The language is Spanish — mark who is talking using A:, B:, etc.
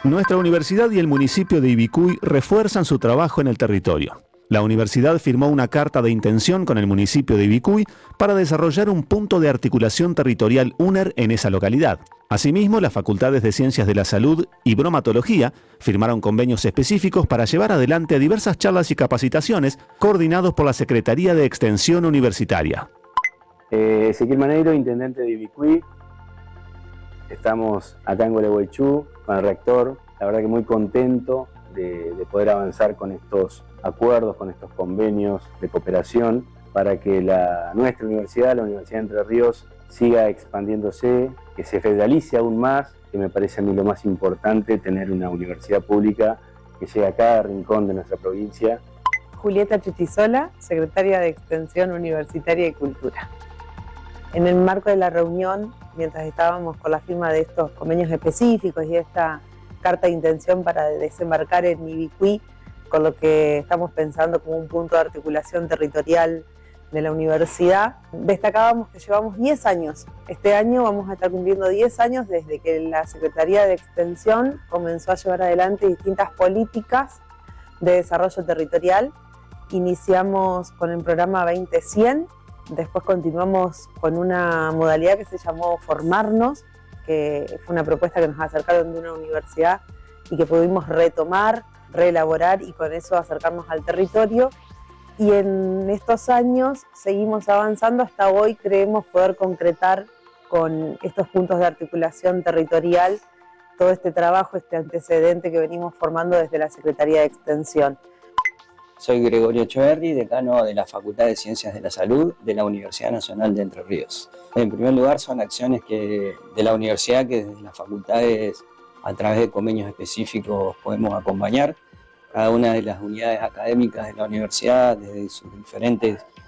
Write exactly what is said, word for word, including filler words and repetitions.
A: Nuestra universidad y el municipio de Ibicuy refuerzan su trabajo en el territorio. La universidad firmó una carta de intención con el municipio de Ibicuy para desarrollar un punto de articulación territorial UNER en esa localidad. Asimismo, las facultades de Ciencias de la Salud y Bromatología firmaron convenios específicos para llevar adelante diversas charlas y capacitaciones coordinados por la Secretaría de Extensión Universitaria.
B: Eh, Ezequiel Maneiro, intendente de Ibicuy. Estamos acá en Gualeguaychú con el rector, la verdad que muy contento de, de poder avanzar con estos acuerdos, con estos convenios de cooperación para que la, nuestra universidad, la Universidad de Entre Ríos, siga expandiéndose, que se federalice aún más, que me parece a mí lo más importante, tener una universidad pública que llegue a cada rincón de nuestra provincia.
C: Julieta Chutisola, secretaria de Extensión Universitaria y Cultura. En el marco de la reunión, mientras estábamos con la firma de estos convenios específicos y esta carta de intención para desembarcar en Ibicuy, con lo que estamos pensando como un punto de articulación territorial de la universidad, destacábamos que llevamos diez años. Este año vamos a estar cumpliendo diez años desde que la Secretaría de Extensión comenzó a llevar adelante distintas políticas de desarrollo territorial. Iniciamos con el programa veinte cien, después continuamos con una modalidad que se llamó Formarnos, que fue una propuesta que nos acercaron de una universidad y que pudimos retomar, reelaborar y con eso acercarnos al territorio. Y en estos años seguimos avanzando, hasta hoy creemos poder concretar con estos puntos de articulación territorial todo este trabajo, este antecedente que venimos formando desde la Secretaría de Extensión.
D: Soy Gregorio Echeverri, decano de la Facultad de Ciencias de la Salud de la Universidad Nacional de Entre Ríos. En primer lugar, son acciones que, de la universidad que desde las facultades, a través de convenios específicos, podemos acompañar. Cada una de las unidades académicas de la universidad, desde sus diferentes